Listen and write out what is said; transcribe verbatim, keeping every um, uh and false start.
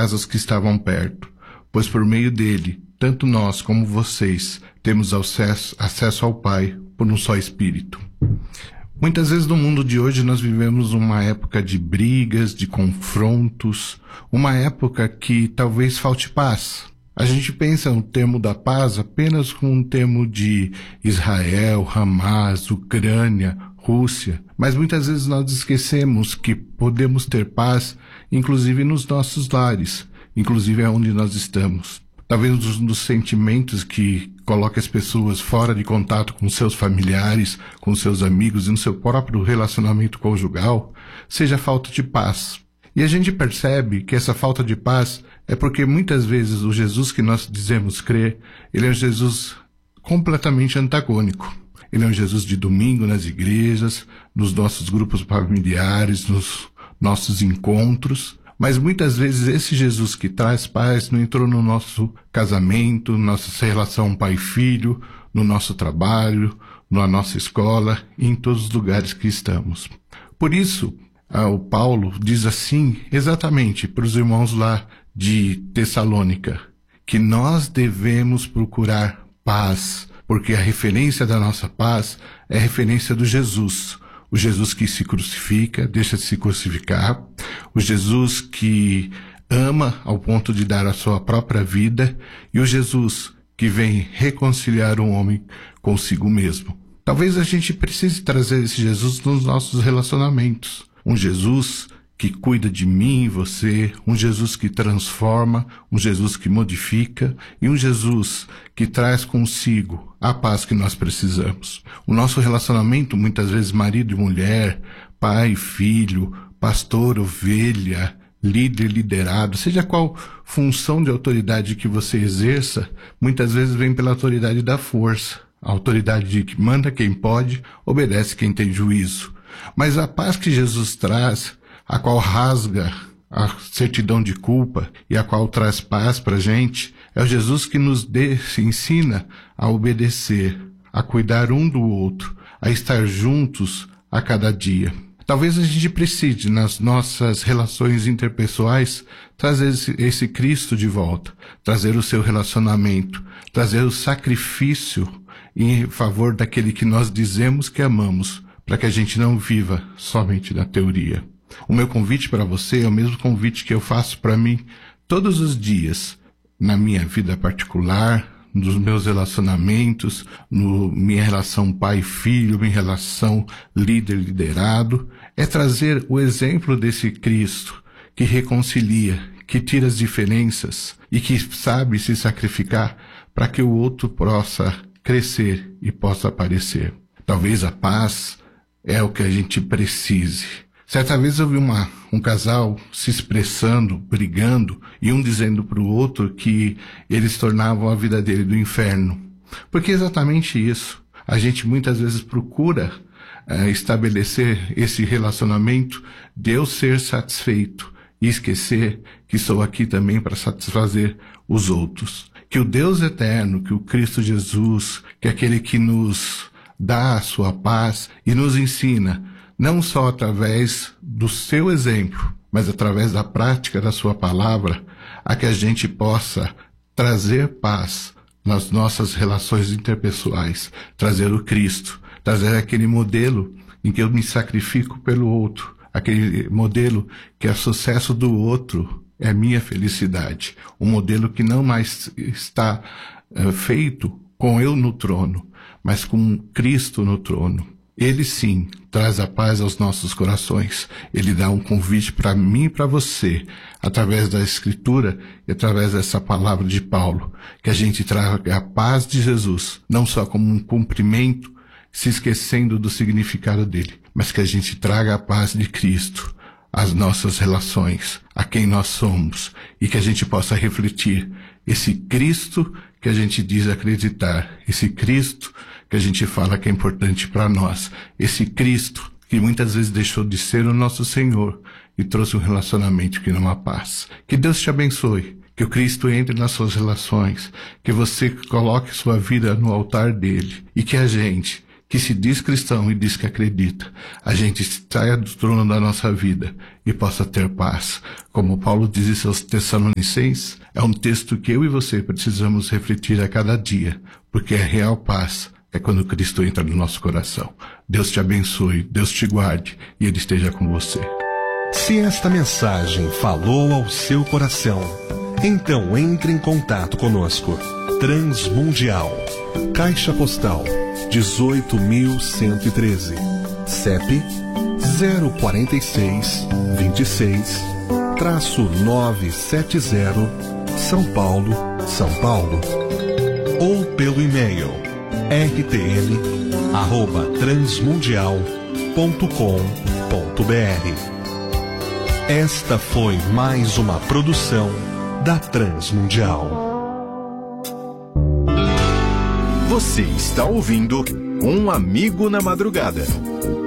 casas que estavam perto, pois por meio dele, tanto nós como vocês temos acesso, acesso ao Pai por um só Espírito. Muitas vezes no mundo de hoje nós vivemos uma época de brigas, de confrontos, uma época que talvez falte paz. A gente pensa no termo da paz apenas como um termo de Israel, Hamas, Ucrânia, Rússia, mas muitas vezes nós esquecemos que podemos ter paz, inclusive nos nossos lares, inclusive onde nós estamos. Talvez um dos sentimentos que coloca as pessoas fora de contato com seus familiares, com seus amigos e no seu próprio relacionamento conjugal, seja a falta de paz. E a gente percebe que essa falta de paz é porque muitas vezes o Jesus que nós dizemos crer, ele é um Jesus completamente antagônico. Ele é um Jesus de domingo nas igrejas, nos nossos grupos familiares, nos nossos encontros. Mas muitas vezes esse Jesus que traz paz não entrou no nosso casamento, nossa relação pai-filho, no nosso trabalho, na nossa escola e em todos os lugares que estamos. Por isso, o Paulo diz assim exatamente para os irmãos lá de Tessalônica, que nós devemos procurar paz, porque a referência da nossa paz é a referência do Jesus. O Jesus que se crucifica, deixa de se crucificar. O Jesus que ama ao ponto de dar a sua própria vida. E o Jesus que vem reconciliar o homem consigo mesmo. Talvez a gente precise trazer esse Jesus nos nossos relacionamentos. Um Jesus que cuida de mim e você, um Jesus que transforma, um Jesus que modifica e um Jesus que traz consigo a paz que nós precisamos. O nosso relacionamento, muitas vezes marido e mulher, pai e filho, pastor, ovelha, líder, liderado, seja qual função de autoridade que você exerça, muitas vezes vem pela autoridade da força, a autoridade de que manda quem pode, obedece quem tem juízo. Mas a paz que Jesus traz, a qual rasga a certidão de culpa e a qual traz paz para a gente, é o Jesus que nos dê, se ensina a obedecer, a cuidar um do outro, a estar juntos a cada dia. Talvez a gente precise, nas nossas relações interpessoais, trazer esse, esse Cristo de volta, trazer o seu relacionamento, trazer o sacrifício em favor daquele que nós dizemos que amamos, para que a gente não viva somente na teoria. O meu convite para você é o mesmo convite que eu faço para mim todos os dias, na minha vida particular, nos meus relacionamentos, no minha relação pai-filho, minha relação líder-liderado, é trazer o exemplo desse Cristo que reconcilia, que tira as diferenças e que sabe se sacrificar para que o outro possa crescer e possa aparecer. Talvez a paz é o que a gente precise. Certa vez eu vi uma, um casal se expressando, brigando, e um dizendo para o outro que eles tornavam a vida dele do inferno. Porque é exatamente isso. A gente muitas vezes procura é, estabelecer esse relacionamento de eu ser satisfeito e esquecer que sou aqui também para satisfazer os outros. Que o Deus eterno, que o Cristo Jesus, que é aquele que nos dá a sua paz e nos ensina, não só através do seu exemplo, mas através da prática da sua palavra, a que a gente possa trazer paz nas nossas relações interpessoais, trazer o Cristo, trazer aquele modelo em que eu me sacrifico pelo outro, aquele modelo que é sucesso do outro é minha felicidade, um modelo que não mais está uh, feito com eu no trono, mas com Cristo no trono. Ele sim traz a paz aos nossos corações. Ele dá um convite para mim e para você, através da Escritura e através dessa palavra de Paulo, que a gente traga a paz de Jesus, não só como um cumprimento, se esquecendo do significado dele, mas que a gente traga a paz de Cristo às nossas relações, a quem nós somos, e que a gente possa refletir esse Cristo que a gente diz acreditar, esse Cristo que a gente fala que é importante para nós, esse Cristo que muitas vezes deixou de ser o nosso Senhor e trouxe um relacionamento que não há paz. Que Deus te abençoe, que o Cristo entre nas suas relações, que você coloque sua vida no altar dele e que a gente, que se diz cristão e diz que acredita, a gente saia do trono da nossa vida e possa ter paz. Como Paulo diz em seus Tessalonicenses, é um texto que eu e você precisamos refletir a cada dia, porque a real paz é quando Cristo entra no nosso coração. Deus te abençoe, Deus te guarde e Ele esteja com você. Se esta mensagem falou ao seu coração, então entre em contato conosco. Transmundial, Caixa Postal dezoito mil cento e treze, C E P zero quatro seis, vinte e seis, novecentos e setenta, São Paulo, São Paulo. Ou pelo e-mail r t m arroba transmundial ponto com ponto b r. Esta foi mais uma produção da Transmundial. Você está ouvindo Um Amigo na Madrugada.